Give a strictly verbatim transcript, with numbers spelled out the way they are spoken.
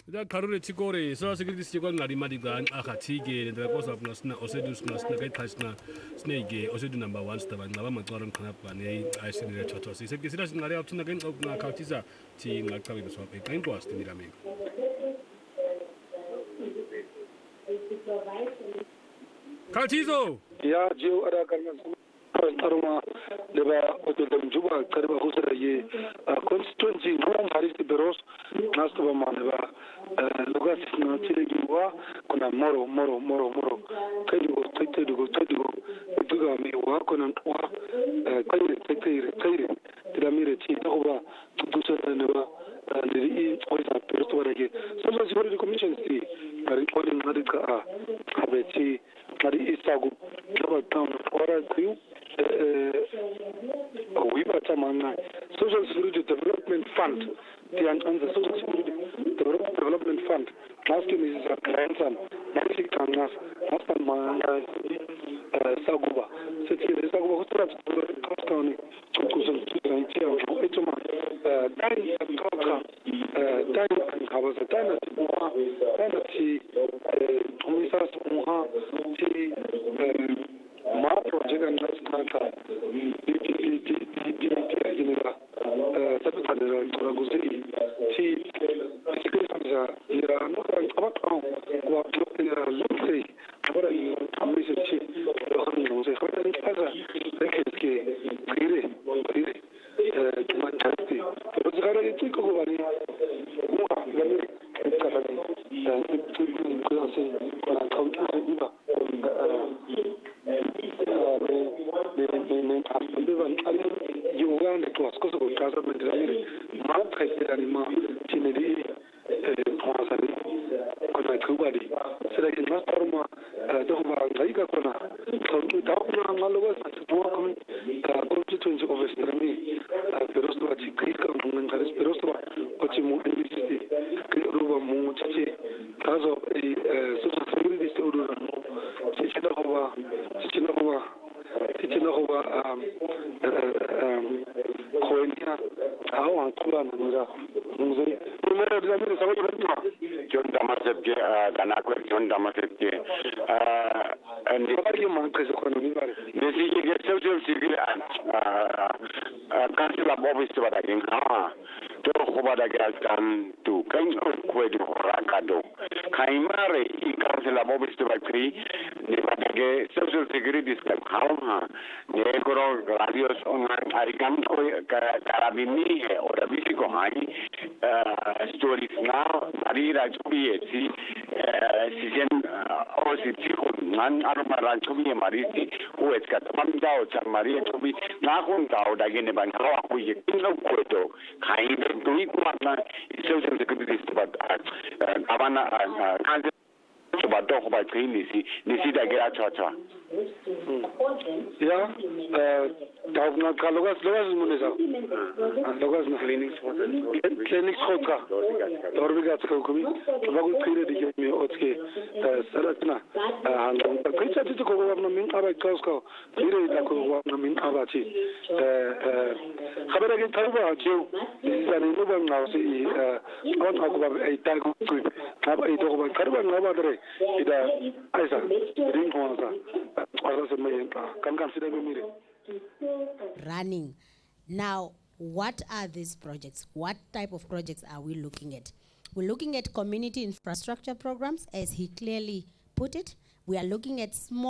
Da karure chikore so security chikore ngari madi gan akhathike ndela kosa kuna sina osedu sina sina kai thasina snake osedu number one staba ngaba macwaro nkhana bane ayisinile thotho sise sina ngari aphina kai ngqa khathisa thi ngaqhabe so phe kai nkwa stimira menga Khathiso ya jiu ada karna taruma leba otel juba karba khusra ye constituency ngam haris beros nastuba maneba lugas na chilegiwa kuna moro moro moro moro kaigo taitigo taitigo duga mi wa kuna wa kaire taitire kaire tiramire chi toba tudusa neba ndiri oisa perto warage so security commission si ari kodi ngadika a abeti ari isagu kaba tam ora ku we got a social security development fund, the and the social security development fund. Last year is a grandson, Nancy Kangas, husband man Saguba. Such a Saguba who transferred County to Kusan to Nigeria, Etoma, Dine and Kaka, Dine and Havas, Dine at Moha, Dine at the Tomisas Moha, the Ma project and last Kaka, the Geneva, Secretary Toraguzzi, she is a about what in a luxury, what are you commission chief, the Holy Father, they can get really, really, fantastic. But the other thing over here, Uganda to us because of government Mount Anima Tinedi Masari Kuna Kubadi. So they can not form a Doma Laika Kona. So Dawna Malawas to work on constituency of Estrami, Perosova Chika, and Perosova, Ochimu, N B C, Ruba Muchi, Kazo, a social security story, Chichinova, Chichinova. Teaching over um um Korea, how and Kuala Nura. John Damascus, Kanaka, John Damascus, and the argument is economy. This is a social civil and Council of Office to what I can to Hobadagastan to Kanko Quedo Rakado. Kaimare, Council of Office to Bakri, Nevada Social Security System. Negro, Radios on Aricanto, Carabini, or a Visico High stories now, Maria Jubieti, Sigen, Ositi, Nan Armara Jubi Marisi, who has got one doubt, San Maria Jubi, Nakunda, again, about how we in the Puerto, kind of do it, social security, but Havana, Kansas. But talk about clean this, this is a great church. Yeah, Dawna Kalogas, Logas Munisa, and Logas Clinics, Clinics Hoka, Dorvigat Hokumi, Bagu Piri, the Gemi Otke, Saratna, and the Prince to go on Min Abai Costco, Piri, the Kuwamin Abachi, Habaragan Tarba, Joe, this is an Inuban now, see, one talk about a Tago trip, have a dog about Karban Navadre, Isa, Ringhonza. Running. Now, what are these projects? What type of projects are we looking at? We're looking at community infrastructure programs, as he clearly put it. We are looking at small